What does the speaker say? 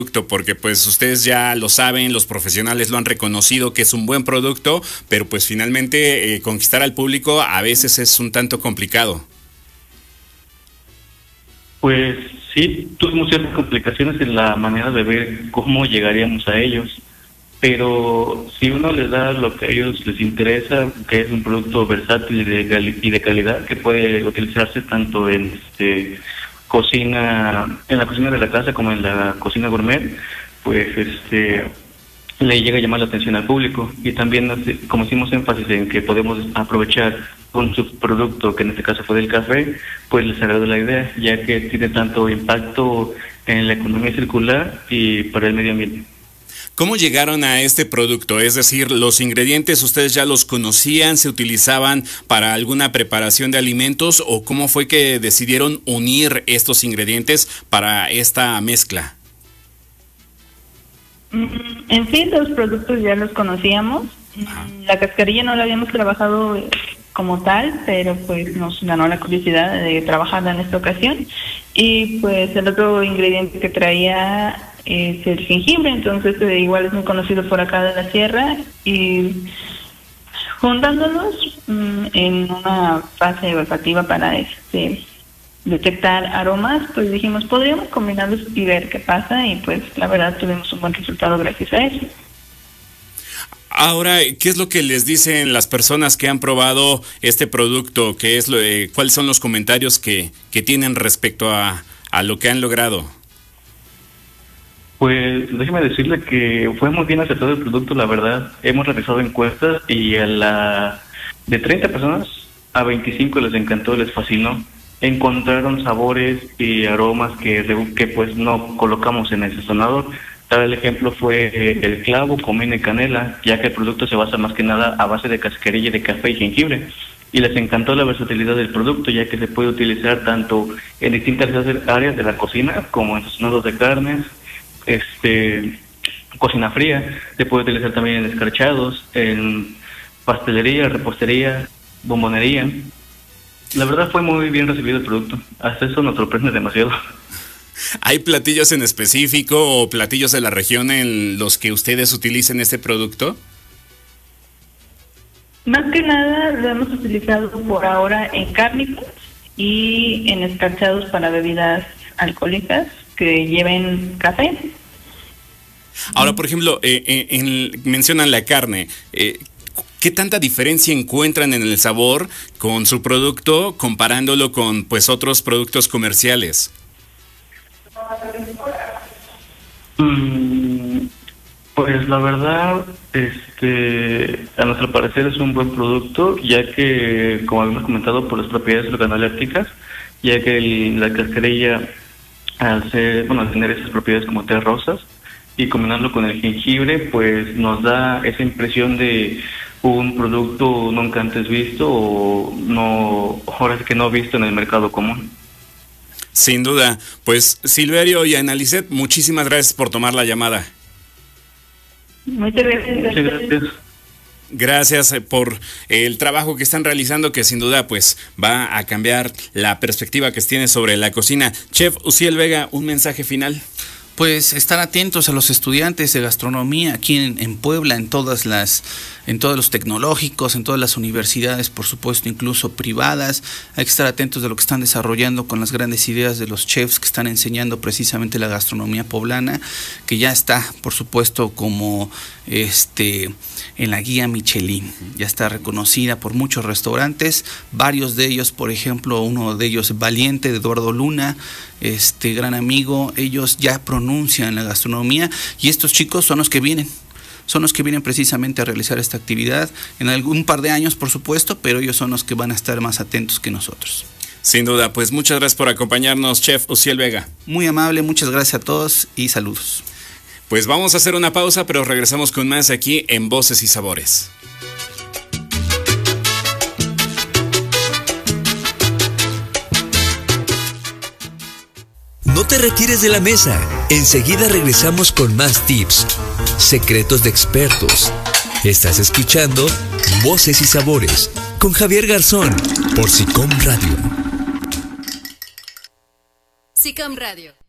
porque pues ustedes ya lo saben, los profesionales lo han reconocido que es un buen producto, pero pues finalmente conquistar al público a veces es un tanto complicado. Pues sí, tuvimos ciertas complicaciones en la manera de ver cómo llegaríamos a ellos, pero si uno les da lo que a ellos les interesa, que es un producto versátil y de calidad, que puede utilizarse tanto en cocina, en la cocina de la casa como en la cocina gourmet, pues le llega a llamar la atención al público. Y también, como hicimos énfasis en que podemos aprovechar un subproducto, que en este caso fue del café, pues les agradó la idea, ya que tiene tanto impacto en la economía circular y para el medio ambiente. ¿Cómo llegaron a este producto? Es decir, ¿los ingredientes ustedes ya los conocían, se utilizaban para alguna preparación de alimentos o cómo fue que decidieron unir estos ingredientes para esta mezcla? En sí, los productos ya los conocíamos. La cascarilla no la habíamos trabajado como tal, pero pues nos ganó la curiosidad de trabajarla en esta ocasión. Y pues el otro ingrediente que traía es el jengibre, entonces igual es muy conocido por acá de la sierra, y juntándolos en una fase olfativa para detectar aromas, pues dijimos, podríamos combinarlos y ver qué pasa, y pues la verdad tuvimos un buen resultado gracias a eso. Ahora, ¿qué es lo que les dicen las personas que han probado este producto? ¿Cuáles son los comentarios que tienen respecto a lo que han logrado? Pues déjeme decirle que fue muy bien aceptado el producto, la verdad. Hemos realizado encuestas y de 30 personas a 25 les encantó, les fascinó. Encontraron sabores y aromas que pues no colocamos en el sazonador. Tal ejemplo fue el clavo, comino y canela, ya que el producto se basa más que nada a base de cascarilla de café y jengibre. Y les encantó la versatilidad del producto, ya que se puede utilizar tanto en distintas áreas de la cocina, como en sazonados de carnes, cocina fría, se puede utilizar también en escarchados, en pastelería, repostería, bombonería. La verdad fue muy bien recibido el producto, hasta eso nos sorprende demasiado. ¿Hay platillos en específico o platillos de la región en los que ustedes utilicen este producto? Más que nada lo hemos utilizado por ahora en cárnicos y en escarchados para bebidas alcohólicas que lleven café. Ahora, por ejemplo, mencionan la carne. ¿Qué tanta diferencia encuentran en el sabor con su producto comparándolo con pues otros productos comerciales? Pues la verdad, a nuestro parecer es un buen producto, ya que, como habíamos comentado, por las propiedades organolépticas, ya que la cascarilla, al tener esas propiedades como té rosas, y combinarlo con el jengibre, pues nos da esa impresión de un producto nunca antes visto o no, ahora sí que no visto en el mercado común. Sin duda. Pues Silverio y Analicet, muchísimas gracias por tomar la llamada. Muchas gracias. Muchas gracias. Gracias por el trabajo que están realizando, que sin duda pues va a cambiar la perspectiva que tiene sobre la cocina. Chef Uziel Vega, un mensaje final. Pues estar atentos a los estudiantes de gastronomía aquí en Puebla, en todos los tecnológicos, en todas las universidades, por supuesto, incluso privadas. Hay que estar atentos de lo que están desarrollando con las grandes ideas de los chefs que están enseñando precisamente la gastronomía poblana, que ya está, por supuesto, como en la guía Michelin. Ya está reconocida por muchos restaurantes, varios de ellos, por ejemplo, uno de ellos Valiente, de Eduardo Luna, gran amigo. Ellos ya pronuncian la gastronomía y estos chicos son los que vienen precisamente a realizar esta actividad en algún par de años, por supuesto, pero ellos son los que van a estar más atentos que nosotros. Sin duda, pues muchas gracias por acompañarnos, Chef Uziel Vega. Muy amable, muchas gracias a todos y saludos. Pues vamos a hacer una pausa, pero regresamos con más aquí en Voces y Sabores. No te retires de la mesa. Enseguida regresamos con más tips, secretos de expertos. Estás escuchando Voces y Sabores con Javier Garzón por SICOM Radio. SICOM Radio.